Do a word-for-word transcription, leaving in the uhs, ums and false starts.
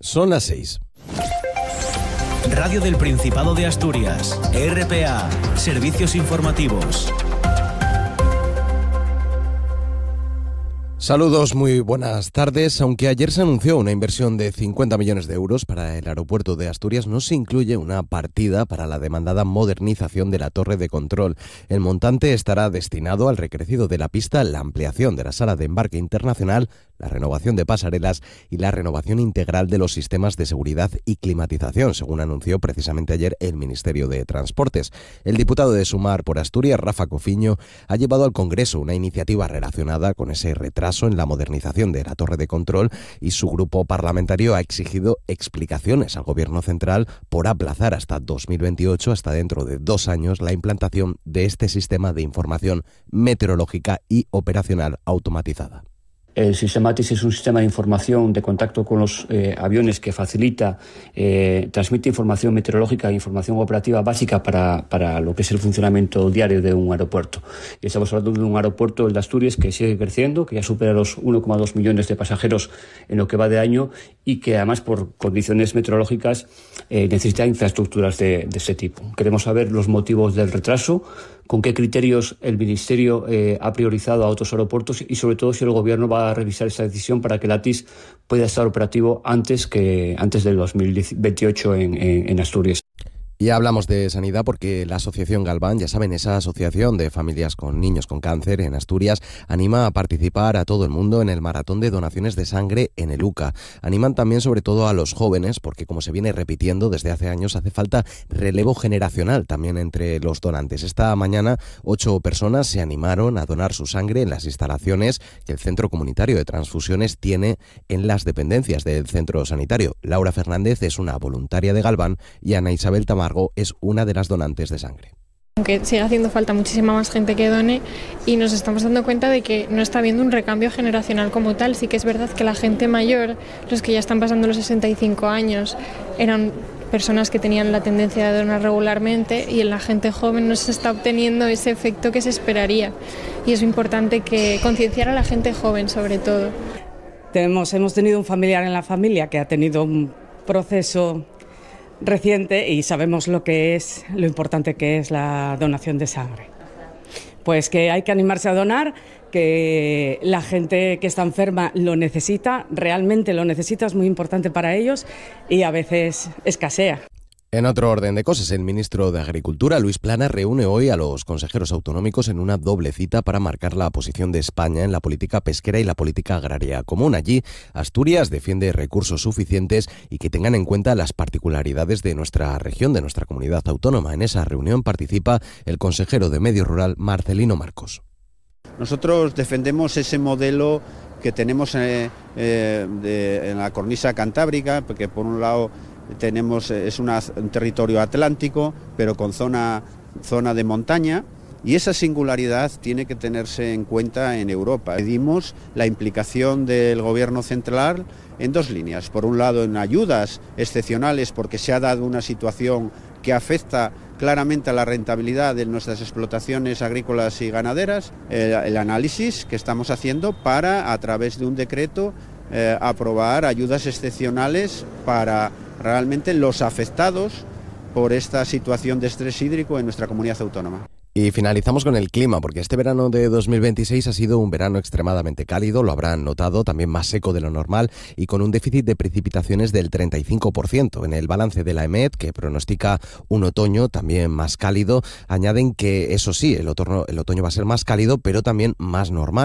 Son las seis. Radio del Principado de Asturias, R P A, Servicios Informativos. Saludos, muy buenas tardes. Aunque ayer se anunció una inversión de cincuenta millones de euros para el aeropuerto de Asturias, no se incluye una partida para la demandada modernización de la torre de control. El montante estará destinado al recrecido de la pista, la ampliación de la sala de embarque internacional, la renovación de pasarelas y la renovación integral de los sistemas de seguridad y climatización, según anunció precisamente ayer el Ministerio de Transportes. El diputado de Sumar por Asturias, Rafa Cofiño, ha llevado al Congreso una iniciativa relacionada con ese retraso en la modernización de la torre de control y su grupo parlamentario ha exigido explicaciones al Gobierno central por aplazar hasta dos mil veintiocho, hasta dentro de dos años, la implantación de este sistema de información meteorológica y operacional automatizada. El sistema A T I S es un sistema de información de contacto con los eh, aviones que facilita, eh, transmite información meteorológica e información operativa básica para, para lo que es el funcionamiento diario de un aeropuerto. Y estamos hablando de un aeropuerto, el de Asturias, que sigue creciendo, que ya supera los uno coma dos millones de pasajeros en lo que va de año y que además por condiciones meteorológicas eh, necesita infraestructuras de, de este tipo. Queremos saber los motivos del retraso, con qué criterios el Ministerio eh, ha priorizado a otros aeropuertos y sobre todo si el Gobierno va a revisar esta decisión para que el A T I S pueda estar operativo antes que antes del dos mil veintiocho en, en, en Asturias. Y hablamos de sanidad porque la Asociación Galván, ya saben, esa asociación de familias con niños con cáncer en Asturias, anima a participar a todo el mundo en el maratón de donaciones de sangre en el U C A. Animan también sobre todo a los jóvenes porque, como se viene repitiendo desde hace años, hace falta relevo generacional también entre los donantes. Esta mañana ocho personas se animaron a donar su sangre en las instalaciones que el Centro Comunitario de Transfusiones tiene en las dependencias del centro sanitario. Laura Fernández es una voluntaria de Galván y Ana Isabel Tamar es una de las donantes de sangre. Aunque sigue haciendo falta muchísima más gente que done y nos estamos dando cuenta de que no está habiendo un recambio generacional como tal. Sí que es verdad que la gente mayor, los que ya están pasando los sesenta y cinco años, eran personas que tenían la tendencia de donar regularmente y en la gente joven no se está obteniendo ese efecto que se esperaría. Y es importante que concienciar a la gente joven sobre todo. Tenemos, hemos tenido un familiar en la familia que ha tenido un proceso reciente y sabemos lo que es, lo importante que es la donación de sangre. Pues que hay que animarse a donar, que la gente que está enferma lo necesita, realmente lo necesita, es muy importante para ellos y a veces escasea. En otro orden de cosas, el ministro de Agricultura, Luis Planas, reúne hoy a los consejeros autonómicos en una doble cita para marcar la posición de España en la política pesquera y la política agraria común. Allí, Asturias defiende recursos suficientes y que tengan en cuenta las particularidades de nuestra región, de nuestra comunidad autónoma. En esa reunión participa el consejero de Medio Rural, Marcelino Marcos. Nosotros defendemos ese modelo que tenemos eh, eh, de, en la cornisa cantábrica, porque por un lado tenemos es una, un territorio atlántico, pero con zona, zona de montaña, y esa singularidad tiene que tenerse en cuenta en Europa. Pedimos la implicación del Gobierno central en dos líneas. Por un lado, en ayudas excepcionales, porque se ha dado una situación que afecta claramente a la rentabilidad de nuestras explotaciones agrícolas y ganaderas, el, el análisis que estamos haciendo para, a través de un decreto, eh, aprobar ayudas excepcionales para realmente los afectados por esta situación de estrés hídrico en nuestra comunidad autónoma. Y finalizamos con el clima, porque este verano de dos mil veintiséis ha sido un verano extremadamente cálido, lo habrán notado, también más seco de lo normal y con un déficit de precipitaciones del treinta y cinco por ciento. En el balance de la EMET, que pronostica un otoño también más cálido, añaden que, eso sí, el otoño, el otoño va a ser más cálido, pero también más normal.